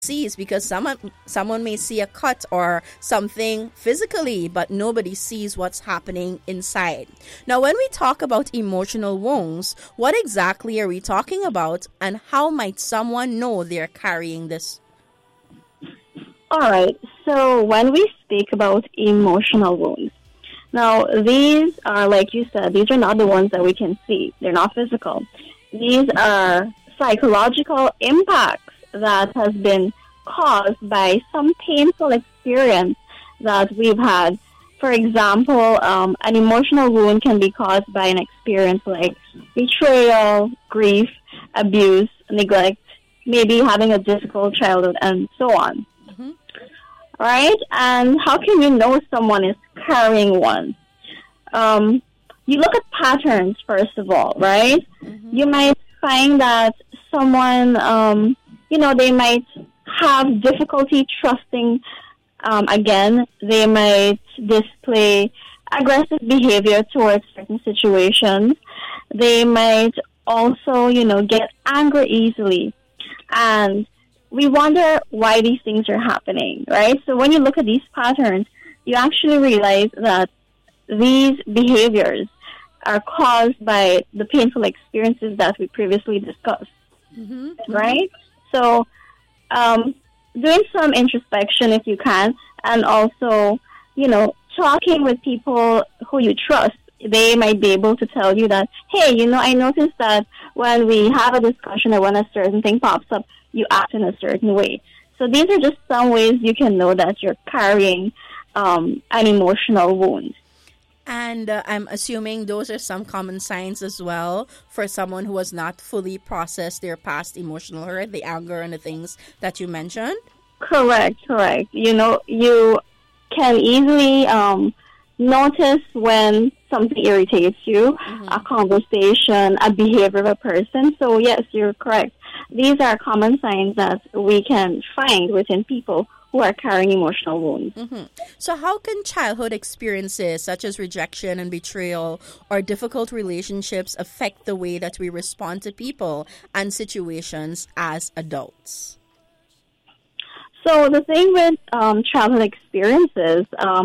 sees, because someone may see a cut or something physically, but nobody sees what's happening inside. Now, when we talk about emotional wounds, what exactly are we talking about, and how might someone know they're carrying this? All right. So when we speak about emotional wounds, now these are, like you said, these are not the ones that we can see. They're not physical. These are psychological impacts that has been caused by some painful experience that we've had. For example, an emotional wound can be caused by an experience like betrayal, grief, abuse, neglect, maybe having a difficult childhood, and so on. Mm-hmm. Right? And how can you know someone is carrying one? You look at patterns, first of all, right? Mm-hmm. You might find that someone, they might have difficulty trusting again. They might display aggressive behavior towards certain situations. They might also, get angry easily. And we wonder why these things are happening, right? So when you look at these patterns, you actually realize that these behaviors are caused by the painful experiences that we previously discussed, Mm-hmm. right? So doing some introspection if you can, and also, talking with people who you trust, they might be able to tell you that, hey, I noticed that when we have a discussion or when a certain thing pops up, you act in a certain way. So these are just some ways you can know that you're carrying an emotional wound. And I'm assuming those are some common signs as well for someone who has not fully processed their past emotional hurt, the anger and the things that you mentioned. Correct. You can easily notice when something irritates you, Mm-hmm. a conversation, a behavior of a person. So yes, you're correct. These are common signs that we can find within people who are carrying emotional wounds. Mm-hmm. So how can childhood experiences such as rejection and betrayal or difficult relationships affect the way that we respond to people and situations as adults? So the thing with childhood experiences,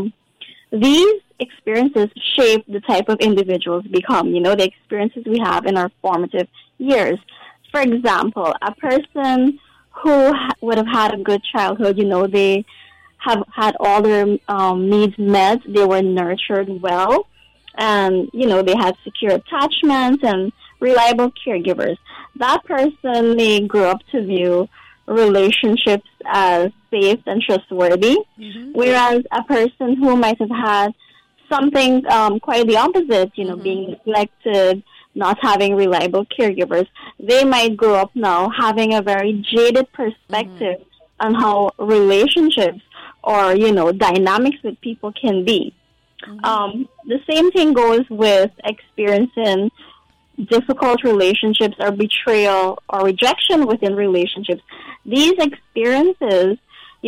these experiences shape the type of individuals we become, the experiences we have in our formative years. For example, a person who would have had a good childhood, they have had all their needs met, they were nurtured well, and, they had secure attachments and reliable caregivers. That person may grow up to view relationships as safe and trustworthy, Mm-hmm. whereas a person who might have had something quite the opposite, Mm-hmm. being neglected, not having reliable caregivers, they might grow up now having a very jaded perspective on how relationships or, dynamics with people can be. Mm-hmm. The same thing goes with experiencing difficult relationships or betrayal or rejection within relationships. These experiences,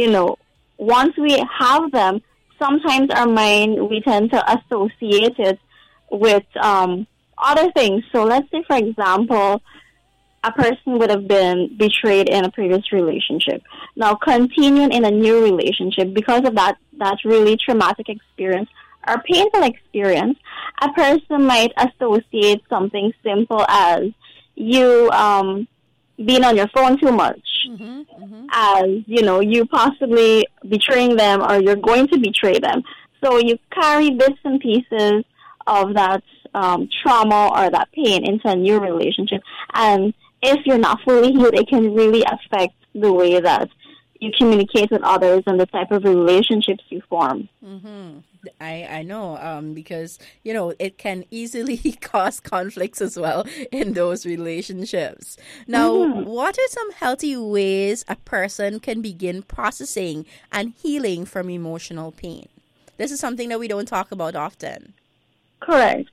once we have them, sometimes our mind, we tend to associate it with other things. So let's say, for example, a person would have been betrayed in a previous relationship. Now, continuing in a new relationship because of that really traumatic experience or painful experience, a person might associate something simple as you being on your phone too much, Mm-hmm. Mm-hmm. as, you possibly betraying them or you're going to betray them. So you carry bits and pieces of that trauma or that pain into a new relationship. And if you're not fully healed, it can really affect the way that you communicate with others and the type of relationships you form. Mm-hmm. I know because, it can easily cause conflicts as well in those relationships. Now, what are some healthy ways a person can begin processing and healing from emotional pain? This is something that we don't talk about often. Correct.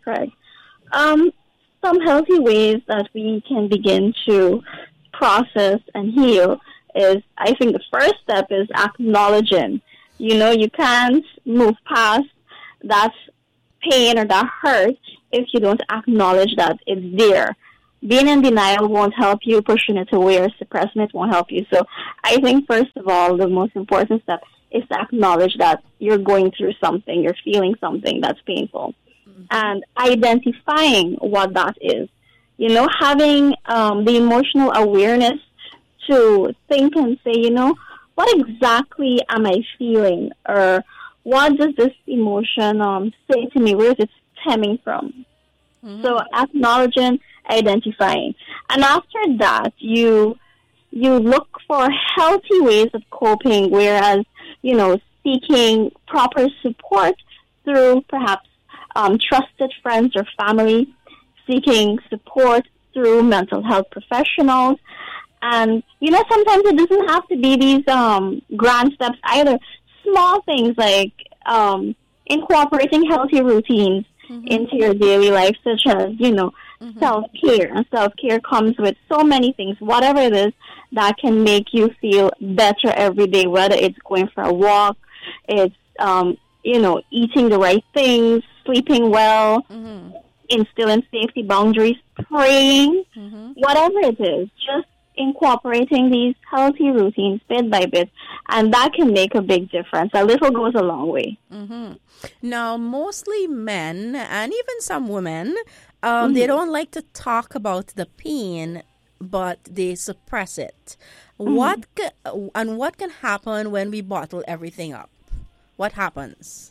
Some healthy ways that we can begin to process and heal is, I think the first step is acknowledging. You can't move past that pain or that hurt if you don't acknowledge that it's there. being in denial won't help you. Pushing it away or suppressing it won't help you. So I think, first of all, the most important step is to acknowledge that you're going through something, you're feeling something that's painful, and identifying what that is. You know, having the emotional awareness to think and say, you know, what exactly am I feeling? Or what does this emotion say to me? Where is it stemming from? So acknowledging, identifying. And after that, you look for healthy ways of coping, whereas, you know, seeking proper support through perhaps trusted friends or family, seeking support through mental health professionals. And, you know, sometimes it doesn't have to be these grand steps either. Small things like incorporating healthy routines into your daily life, such as, you know, self-care. And self-care comes with so many things, whatever it is that can make you feel better every day, whether it's going for a walk, it's, you know, eating the right things, sleeping well, instilling safety boundaries, praying, whatever it is, just incorporating these healthy routines bit by bit, and that can make a big difference. A little goes a long way. Now, mostly men and even some women, they don't like to talk about the pain, but they suppress it. What can happen when we bottle everything up? What happens?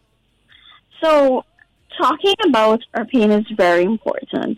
So, talking about our pain is very important.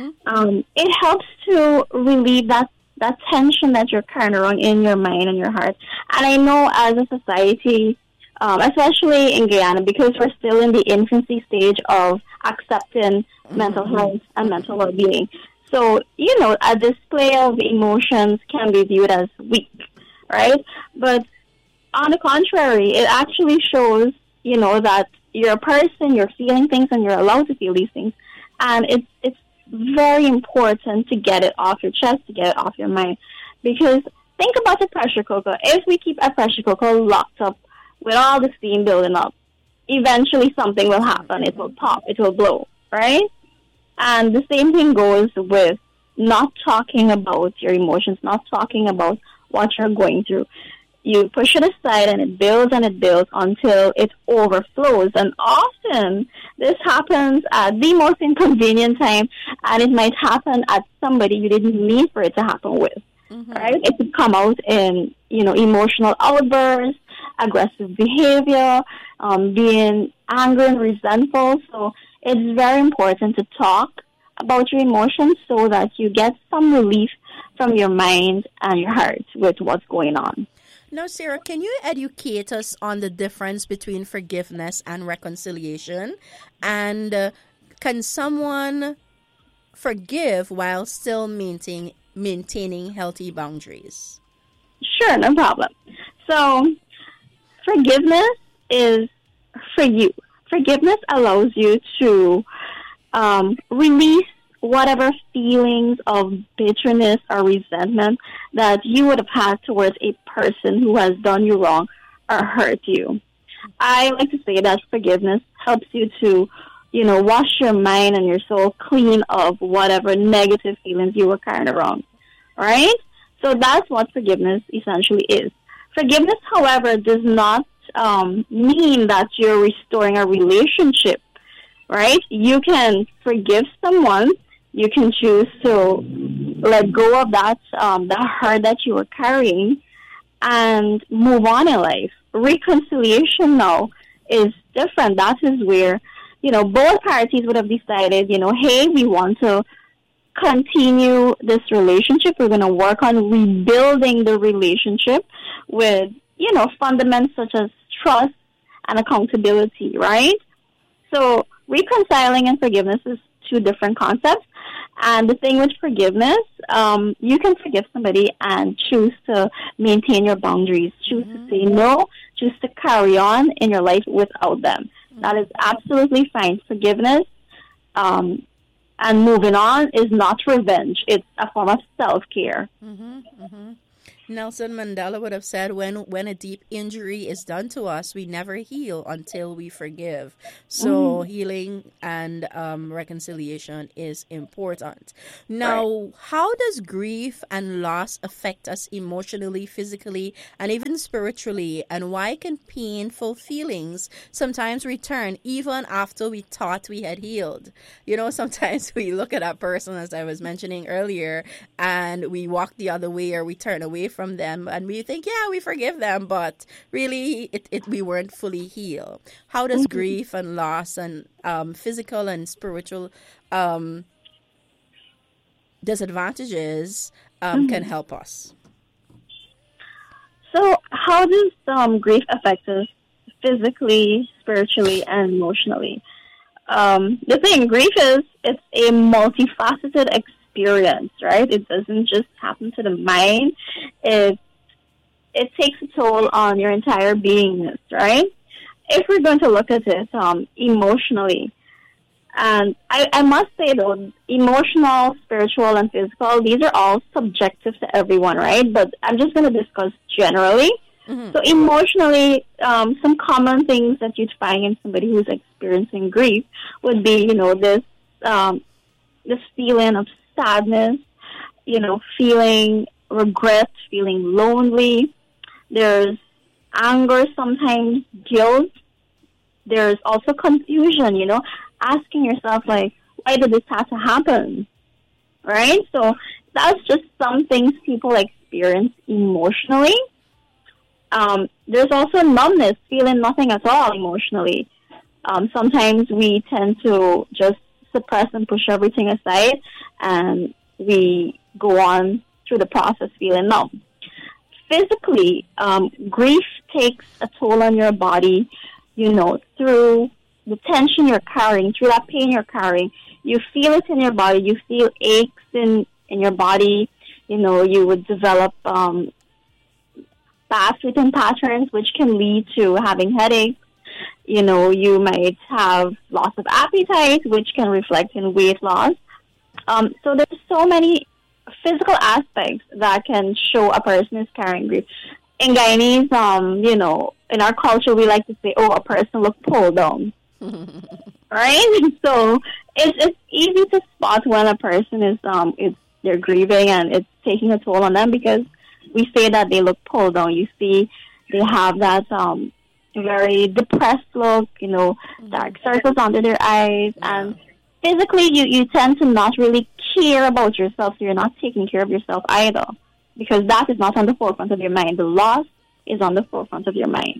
It helps to relieve that tension that you're carrying around in your mind and your heart. And I know as a society, especially in Guyana, because we're still in the infancy stage of accepting mental health and mental well-being. So, you know, a display of emotions can be viewed as weak, right? But on the contrary, it actually shows, you know, that you're a person, you're feeling things, and you're allowed to feel these things. And it's very important to get it off your chest, to get it off your mind. Because think about a pressure cooker. If we keep a pressure cooker locked up with all the steam building up, eventually something will happen. It will pop. It will blow, right? And the same thing goes with not talking about your emotions, not talking about what you're going through. You push it aside and it builds until it overflows. And often this happens at the most inconvenient time, and it might happen at somebody you didn't mean for it to happen with. Right? It could come out in, you know, emotional outbursts, aggressive behavior, being angry and resentful. So it's very important to talk about your emotions so that you get some relief from your mind and your heart with what's going on. Now, Sarah, can you educate us on the difference between forgiveness and reconciliation? And can someone forgive while still maintaining healthy boundaries? Sure, no problem. So, forgiveness is for you. Forgiveness allows you to release whatever feelings of bitterness or resentment that you would have had towards a person who has done you wrong or hurt you. I like to say that forgiveness helps you to, you know, wash your mind and your soul clean of whatever negative feelings you were carrying around, right? So that's what forgiveness essentially is. Forgiveness, however, does not mean that you're restoring a relationship, right? You can forgive someone. You can choose to let go of that hurt that you were carrying and move on in life. Reconciliation now is different. That is where, you know, both parties would have decided, you know, hey, we want to continue this relationship. We're going to work on rebuilding the relationship with, you know, fundamentals such as trust and accountability, right? So reconciling and forgiveness is two different concepts. And the thing with forgiveness, you can forgive somebody and choose to maintain your boundaries, choose to say no, choose to carry on in your life without them. That is absolutely fine. Forgiveness and moving on is not revenge. It's a form of self-care. Nelson Mandela would have said, when a deep injury is done to us, we never heal until we forgive. So healing and reconciliation is important. Now, how does grief and loss affect us emotionally, physically, and even spiritually? And why can painful feelings sometimes return even after we thought we had healed? You know, sometimes we look at that person, as I was mentioning earlier, and we walk the other way or we turn away from them and we think, yeah, we forgive them, but really we weren't fully healed. How does grief and loss and physical and spiritual disadvantages can help us? So how does grief affect us physically, spiritually, and emotionally? The thing, grief it's a multifaceted experience, right? It doesn't just happen to the mind. It takes a toll on your entire beingness, right? If we're going to look at it emotionally, and I must say though, emotional, spiritual, and physical, these are all subjective to everyone, right? But I'm just going to discuss generally. So emotionally, some common things that you'd find in somebody who's experiencing grief would be, this feeling of sadness, feeling regret, feeling lonely. There's anger, sometimes guilt. There's also confusion, asking yourself, like, why did this have to happen? Right? So that's just some things people experience emotionally. There's also numbness, feeling nothing at all emotionally. Sometimes we tend to just suppress and push everything aside, and we go on through the process feeling numb. Physically, grief takes a toll on your body, through the tension you're carrying, through that pain you're carrying. You feel it in your body. You feel aches in your body. You would develop fast breathing patterns, which can lead to having headaches. You might have loss of appetite, which can reflect in weight loss. So there's so many physical aspects that can show a person is carrying grief. In Guyanese, in our culture, we like to say, "Oh, a person look pulled down," right? So it's easy to spot when a person is they're grieving and it's taking a toll on them, because we say that they look pulled down. You see, they have that very depressed look, dark circles under their eyes, and physically you tend to not really care about yourself, so you're not taking care of yourself either, because that is not on the forefront of your mind. The loss is on the forefront of your mind.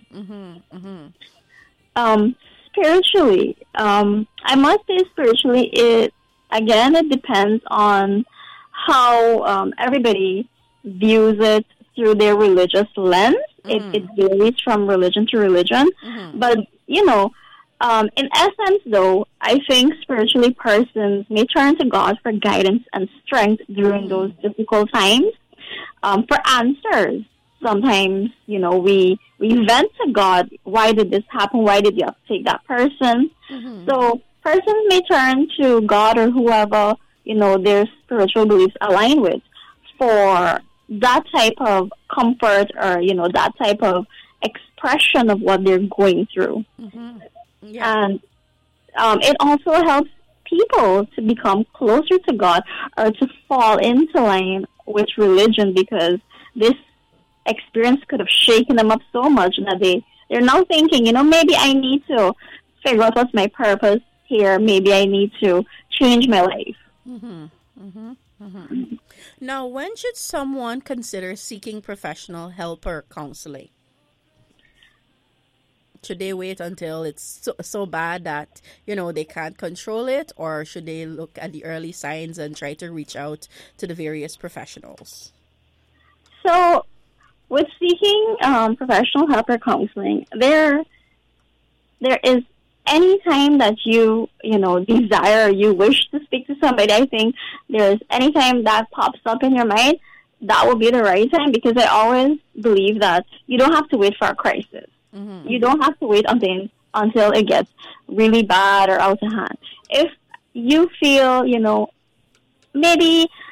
Spiritually, I must say spiritually, it depends on how everybody views it through their religious lens. It varies from religion to religion. But, in essence, though, I think spiritually persons may turn to God for guidance and strength during those difficult times, for answers. Sometimes, we vent to God, why did this happen? Why did you have to take that person? So persons may turn to God or whoever, their spiritual beliefs align with, for that type of comfort or, that type of expression of what they're going through. And it also helps people to become closer to God or to fall into line with religion, because this experience could have shaken them up so much that they're now thinking, maybe I need to figure out what's my purpose here. Maybe I need to change my life. Now, when should someone consider seeking professional help or counseling? Should they wait until it's so bad that, they can't control it, or should they look at the early signs and try to reach out to the various professionals? So, with seeking professional help or counseling, there is any time that you desire, you wish to speak to somebody. I think there's any time that pops up in your mind, that will be the right time, because I always believe that you don't have to wait for a crisis. You don't have to wait until it gets really bad or out of hand. If you feel, maybe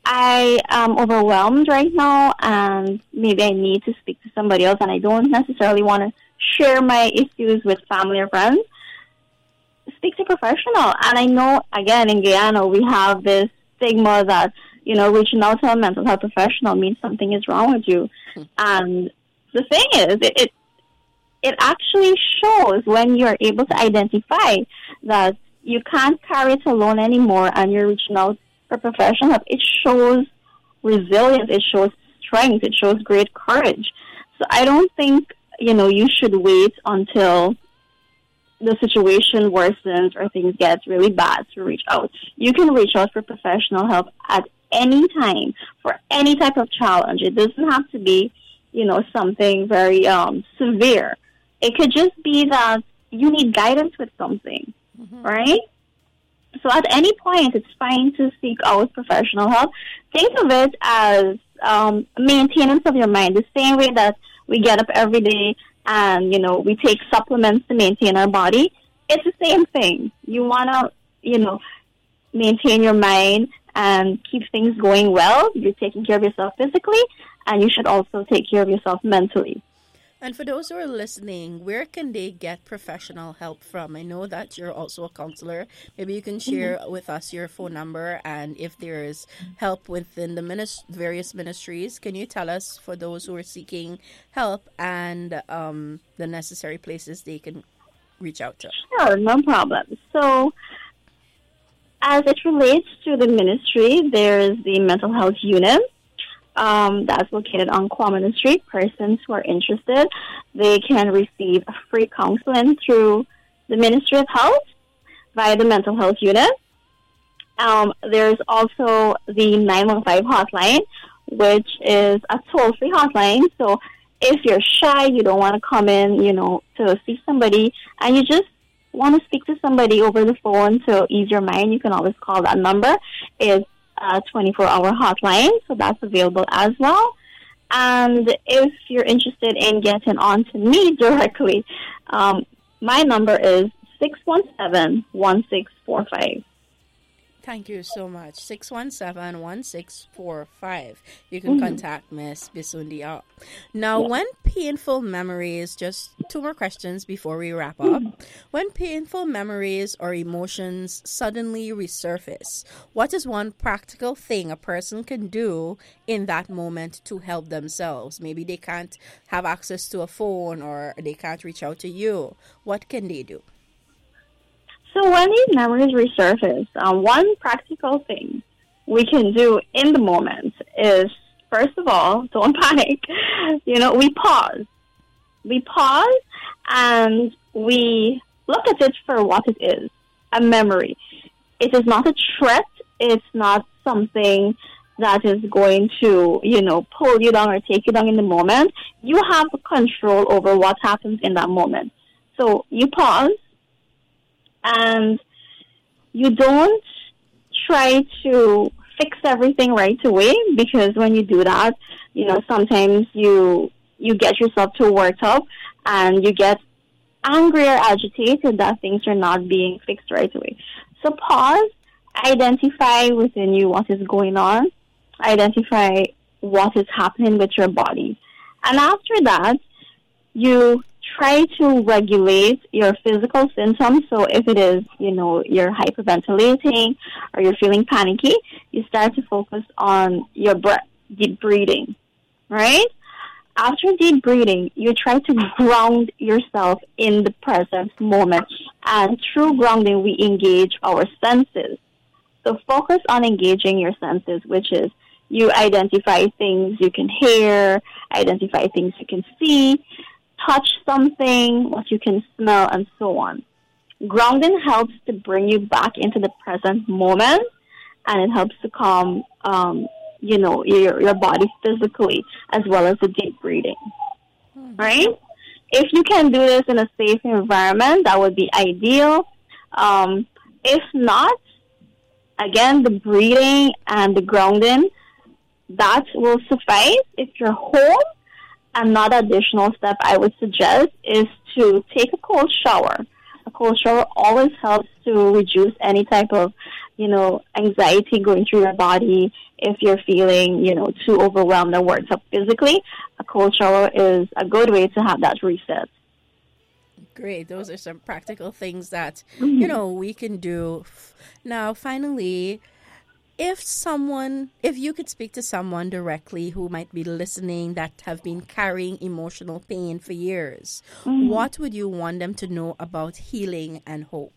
I am overwhelmed right now and maybe I need to speak to somebody else and I don't necessarily want to share my issues with family or friends, speak to a professional. And I know, again, in Guyana, we have this stigma that, reaching out to a mental health professional means something is wrong with you. And the thing is, it actually shows when you're able to identify that you can't carry it alone anymore and you're reaching out for professional help. It shows resilience, it shows strength, it shows great courage. So I don't think, you should wait until the situation worsens or things get really bad to reach out. You can reach out for professional help at any time for any type of challenge. It doesn't have to be, something very severe. It could just be that you need guidance with something, right? So at any point, it's fine to seek out professional help. Think of it as maintenance of your mind, the same way that we get up every day and, we take supplements to maintain our body. It's the same thing. You want to, maintain your mind and keep things going well. You're taking care of yourself physically, and you should also take care of yourself mentally. And for those who are listening, where can they get professional help from? I know that you're also a counselor. Maybe you can share with us your phone number, and if there is help within the various ministries, can you tell us, for those who are seeking help, and the necessary places they can reach out to? Sure, no problem. So, as it relates to the ministry, there's the mental health unit. That's located on Quamina Street. Persons who are interested, they can receive free counseling through the Ministry of Health via the mental health unit. There's also the 915 hotline, which is a toll-free hotline. So if you're shy, you don't want to come in, to see somebody, and you just want to speak to somebody over the phone to ease your mind, you can always call that number. It's a 24-hour hotline, so that's available as well. And if you're interested in getting on to me directly, my number is 617-1645. Thank you so much. 617-1645. You can contact Miss Bisundia. Now, when painful memories, just two more questions before we wrap up. When painful memories or emotions suddenly resurface, what is one practical thing a person can do in that moment to help themselves? Maybe they can't have access to a phone or they can't reach out to you. What can they do? So when these memories resurface, one practical thing we can do in the moment is, first of all, don't panic. We pause. We pause and we look at it for what it is, a memory. It is not a threat. It's not something that is going to, pull you down or take you down in the moment. You have control over what happens in that moment. So you pause. And you don't try to fix everything right away, because when you do that, sometimes you get yourself too worked up and you get angry or agitated that things are not being fixed right away. So pause, identify within you what is going on, identify what is happening with your body. And after that, you try to regulate your physical symptoms. So if it is, you're hyperventilating or you're feeling panicky, you start to focus on your breath, deep breathing, right? After deep breathing, you try to ground yourself in the present moment. And through grounding, we engage our senses. So focus on engaging your senses, which is you identify things you can hear, identify things you can see, touch something, what you can smell, and so on. Grounding helps to bring you back into the present moment, and it helps to calm, your body physically, as well as the deep breathing, right? If you can do this in a safe environment, that would be ideal. If not, again, the breathing and the grounding, that will suffice. If you're home, another additional step I would suggest is to take a cold shower. A cold shower always helps to reduce any type of anxiety going through your body, if you're feeling, too overwhelmed or worked up physically, a cold shower is a good way to have that reset. Great. Those are some practical things that, Mm-hmm. we can do. Now, finally, if you could speak to someone directly who might be listening that have been carrying emotional pain for years, Mm-hmm. what would you want them to know about healing and hope?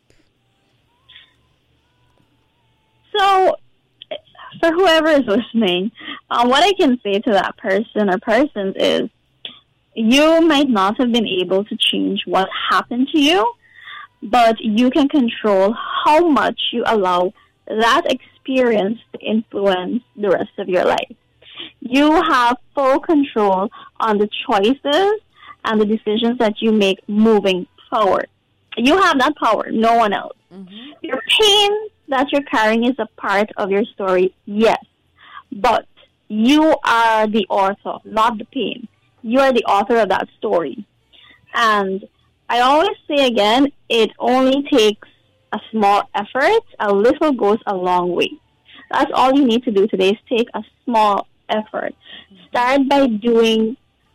So, for whoever is listening, what I can say to that person or persons is, you might not have been able to change what happened to you, but you can control how much you allow that experience to influence the rest of your life. You have full control on the choices and the decisions that you make moving forward. You have that power, no one else. Mm-hmm. Your pain that you're carrying is a part of your story, yes, but you are the author, not the pain. You are the author of that story. And I always say again, it only takes a small effort. A little goes a long way. That's all you need to do today is take a small effort. Start by doing,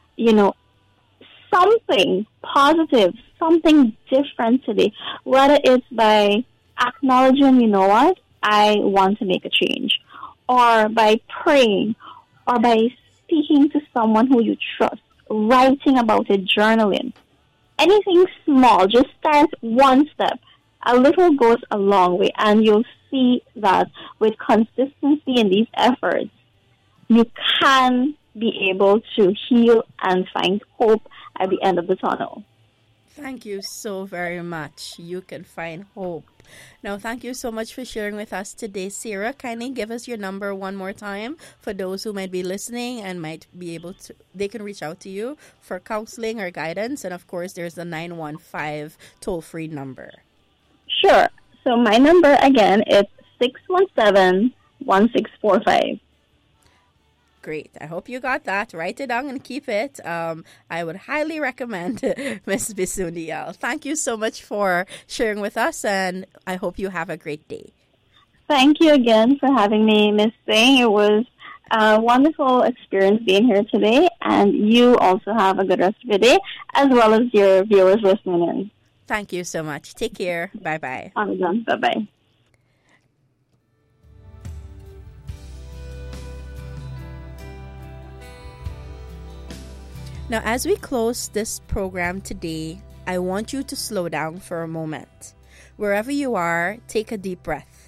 something positive, something different today. Whether it's by acknowledging, what, I want to make a change. Or by praying. Or by speaking to someone who you trust. Writing about it, journaling. Anything small, just start one step. A little goes a long way, and you'll see that with consistency in these efforts, you can be able to heal and find hope at the end of the tunnel. Thank you so very much. You can find hope. Now, thank you so much for sharing with us today, Sarah. Kindly give us your number one more time for those who might be listening and might be able to, they can reach out to you for counseling or guidance. And of course, there's the 915 toll-free number. Sure. So my number again is 617-1645. Great. I hope you got that. Write it down and keep it. I would highly recommend Ms. Bisundial. Thank you so much for sharing with us, and I hope you have a great day. Thank you again for having me, Ms. Singh. It was a wonderful experience being here today, and you also have a good rest of your day, as well as your viewers listening in. Thank you so much. Take care. Bye-bye. Bye-bye. Now, as we close this program today, I want you to slow down for a moment. Wherever you are, take a deep breath.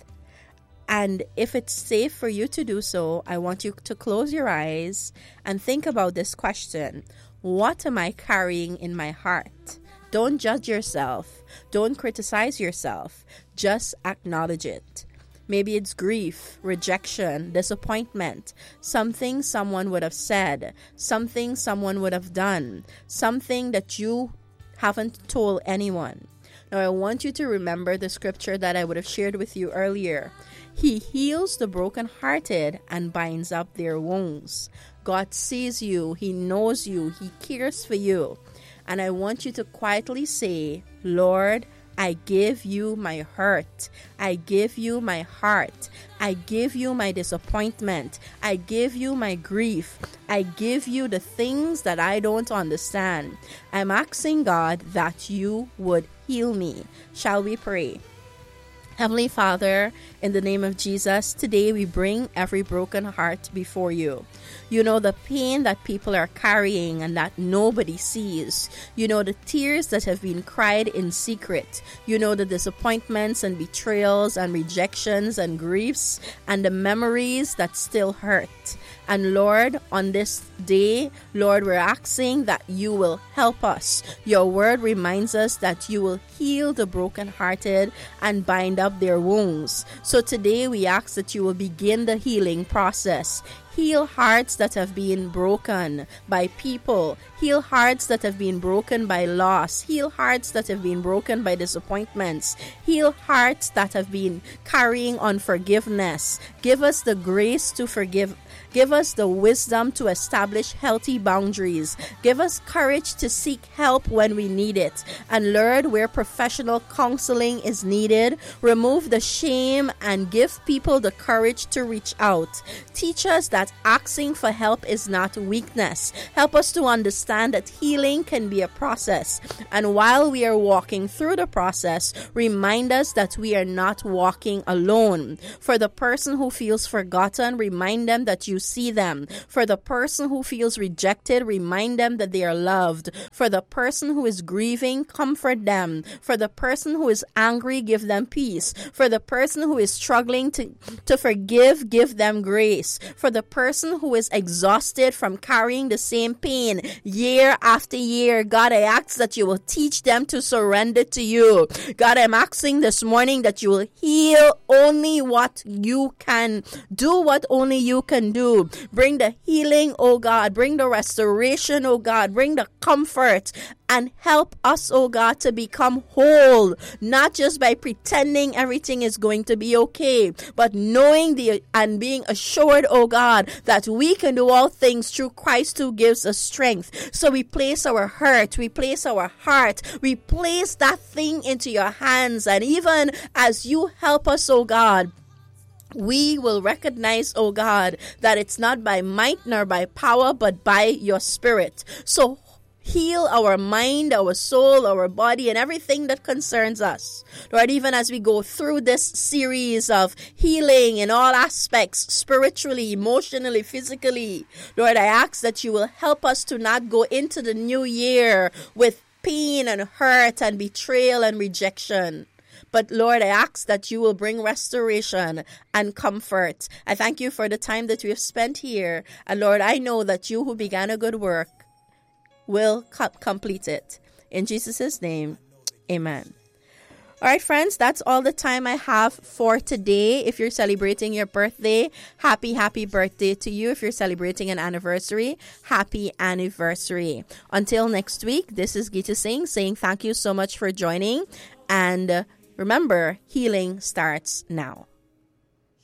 And if it's safe for you to do so, I want you to close your eyes and think about this question. What am I carrying in my heart? Don't judge yourself. Don't criticize yourself. Just acknowledge it. Maybe it's grief, rejection, disappointment, something someone would have said, something someone would have done, something that you haven't told anyone. Now, I want you to remember the scripture that I would have shared with you earlier. He heals the brokenhearted and binds up their wounds. God sees you. He knows you. He cares for you. And I want you to quietly say, Lord, I give you my hurt. I give you my heart. I give you my disappointment. I give you my grief. I give you the things that I don't understand. I'm asking God that you would heal me. Shall we pray? Heavenly Father, in the name of Jesus, today we bring every broken heart before you. You know the pain that people are carrying and that nobody sees. You know the tears that have been cried in secret. You know the disappointments and betrayals and rejections and griefs and the memories that still hurt. And Lord, on this day, Lord, we're asking that you will help us. Your word reminds us that you will heal the brokenhearted and bind up their wounds. So today we ask that you will begin the healing process. Heal hearts that have been broken by people. Heal hearts that have been broken by loss. Heal hearts that have been broken by disappointments. Heal hearts that have been carrying unforgiveness. Give us the grace to forgive Give us the wisdom to establish healthy boundaries. Give us courage to seek help when we need it. And Lord, where professional counseling is needed, remove the shame and give people the courage to reach out. Teach us that asking for help is not weakness. Help us to understand that healing can be a process. And while we are walking through the process, remind us that we are not walking alone. For the person who feels forgotten, remind them that you see them. For the person who feels rejected, remind them that they are loved. For the person who is grieving, comfort them. For the person who is angry, give them peace. For the person who is struggling to forgive, give them grace. For the person who is exhausted from carrying the same pain year after year, God, I ask that you will teach them to surrender to you. God, I'm asking this morning that you will heal only what you can do, what only you can do. Bring the healing, oh God. Bring the restoration, oh God. Bring the comfort. And help us, oh God, to become whole, not just by pretending everything is going to be okay, but knowing and being assured, oh God, that we can do all things through Christ who gives us strength. So we place our hurt, we place our heart, we place that thing into your hands. And even as you help us, oh God, we will recognize, oh God, that it's not by might nor by power, but by your Spirit. So heal our mind, our soul, our body, and everything that concerns us. Lord, even as we go through this series of healing in all aspects, spiritually, emotionally, physically, Lord, I ask that you will help us to not go into the new year with pain and hurt and betrayal and rejection. But Lord, I ask that you will bring restoration and comfort. I thank you for the time that we have spent here. And Lord, I know that you who began a good work will complete it. In Jesus' name, amen. All right, friends, that's all the time I have for today. If you're celebrating your birthday, happy birthday to you. If you're celebrating an anniversary, happy anniversary. Until next week, this is Geeta Singh saying thank you so much for joining. And remember, healing starts now.